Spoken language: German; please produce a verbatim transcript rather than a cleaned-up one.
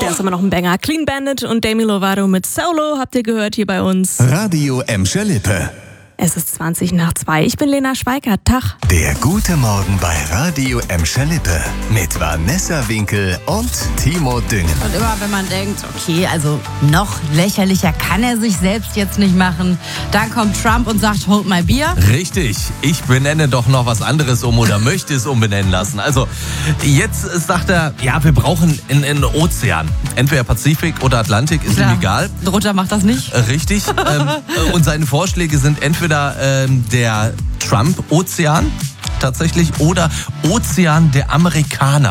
Der ist immer noch ein Banger. Clean Bandit und Demi Lovato mit Solo habt ihr gehört hier bei uns. Radio Emscher Lippe. Es ist zwanzig nach zwei. Ich bin Lena Schweikert. Tag. Der gute Morgen bei Radio Emscher Lippe. Mit Vanessa Winkel und Timo Düngen. Und immer wenn man denkt, okay, also noch lächerlicher kann er sich selbst jetzt nicht machen, dann kommt Trump und sagt, hold my beer. Richtig, ich benenne doch noch was anderes um oder möchte es umbenennen lassen. Also jetzt sagt er, ja, wir brauchen einen Ozean. Entweder Pazifik oder Atlantik, ist ihm egal. Ein Rutter macht das nicht. Richtig. ähm, und seine Vorschläge sind entweder ähm, der Trump-Ozean tatsächlich oder Ozean der Amerikaner.